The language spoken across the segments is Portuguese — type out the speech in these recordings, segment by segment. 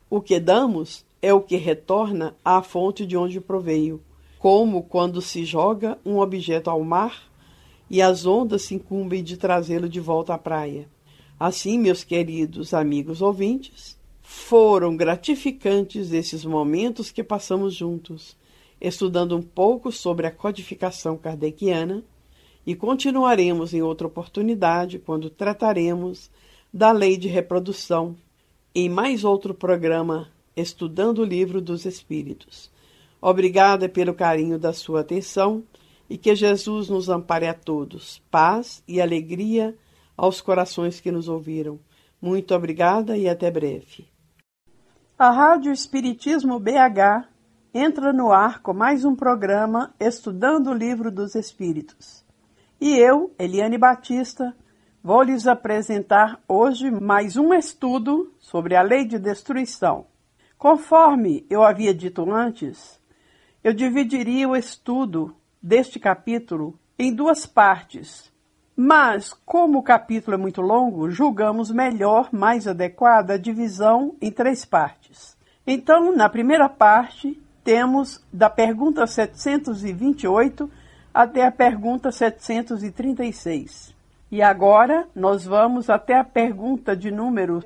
O que damos é o que retorna à fonte de onde proveio, como quando se joga um objeto ao mar e as ondas se incumbem de trazê-lo de volta à praia. Assim, meus queridos amigos ouvintes, foram gratificantes esses momentos que passamos juntos, estudando um pouco sobre a codificação kardeciana, e continuaremos em outra oportunidade quando trataremos da lei de reprodução, em mais outro programa Estudando o Livro dos Espíritos. Obrigada pelo carinho da sua atenção e que Jesus nos ampare a todos. Paz e alegria aos corações que nos ouviram. Muito obrigada e até breve. A Rádio Espiritismo BH entra no ar com mais um programa Estudando o Livro dos Espíritos. E eu, Eliane Batista, vou lhes apresentar hoje mais um estudo sobre a lei de destruição. Conforme eu havia dito antes, eu dividiria o estudo deste capítulo em duas partes. Mas, como o capítulo é muito longo, julgamos melhor, mais adequada, a divisão em três partes. Então, na primeira parte, temos da pergunta 728 até a pergunta 736. E agora, nós vamos até a pergunta de número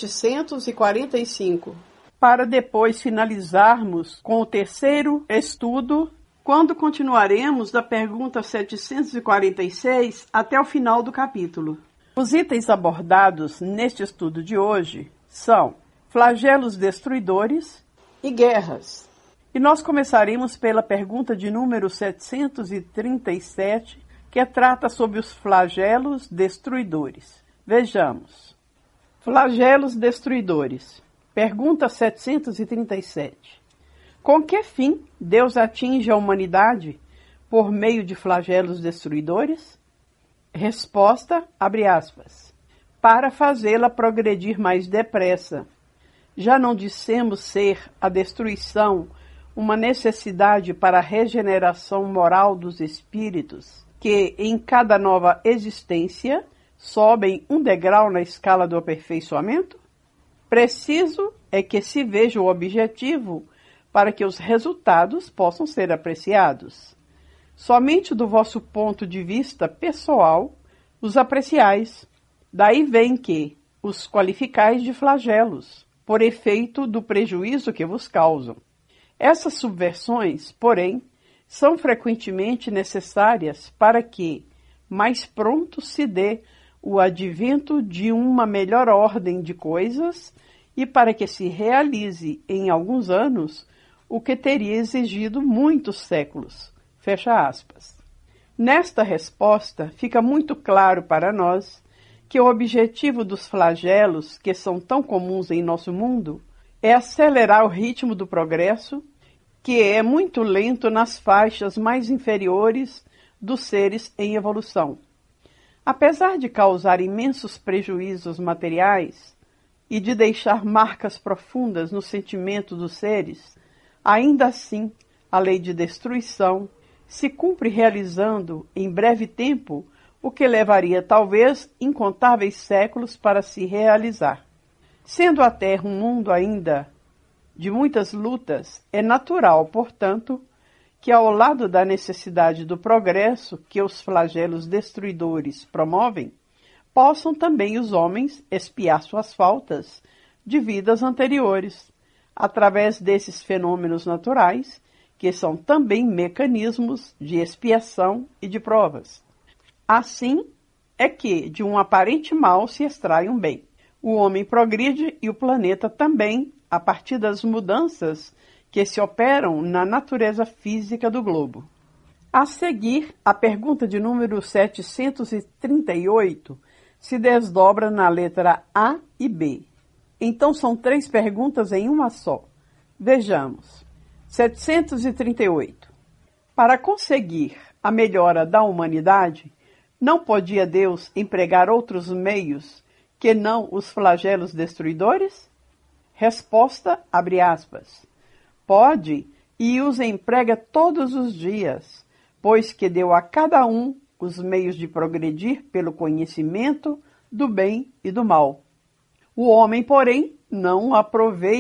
745, para depois finalizarmos com o terceiro estudo, quando continuaremos da pergunta 746 até o final do capítulo. Os itens abordados neste estudo de hoje são flagelos destruidores e guerras. E nós começaremos pela pergunta de número 737, que trata sobre os flagelos destruidores. Vejamos. Flagelos destruidores. Pergunta 737. Com que fim Deus atinge a humanidade por meio de flagelos destruidores? Resposta, abre aspas, para fazê-la progredir mais depressa. Já não dissemos ser a destruição uma necessidade para a regeneração moral dos espíritos, que em cada nova existência sobem um degrau na escala do aperfeiçoamento? Preciso é que se veja o objetivo para que os resultados possam ser apreciados. Somente do vosso ponto de vista pessoal os apreciais. Daí vem que os qualificais de flagelos, por efeito do prejuízo que vos causam. Essas subversões, porém, são frequentemente necessárias para que mais pronto se dê o advento de uma melhor ordem de coisas e para que se realize em alguns anos o que teria exigido muitos séculos. Fecha aspas. Nesta resposta, fica muito claro para nós que o objetivo dos flagelos, que são tão comuns em nosso mundo, é acelerar o ritmo do progresso, que é muito lento nas faixas mais inferiores dos seres em evolução. Apesar de causar imensos prejuízos materiais e de deixar marcas profundas no sentimento dos seres, ainda assim, a lei de destruição se cumpre realizando em breve tempo o que levaria talvez incontáveis séculos para se realizar. Sendo a Terra um mundo ainda de muitas lutas, é natural, portanto, que ao lado da necessidade do progresso que os flagelos destruidores promovem, possam também os homens expiar suas faltas de vidas anteriores, através desses fenômenos naturais, que são também mecanismos de expiação e de provas. Assim é que de um aparente mal se extrai um bem. O homem progride e o planeta também, a partir das mudanças que se operam na natureza física do globo. A seguir, a pergunta de número 738 se desdobra na letra A e B. Então são três perguntas em uma só. Vejamos. 738. Para conseguir a melhora da humanidade, não podia Deus empregar outros meios que não os flagelos destruidores? Resposta, abre aspas. Pode e os emprega todos os dias, pois que deu a cada um os meios de progredir pelo conhecimento do bem e do mal. O homem, porém, não aproveita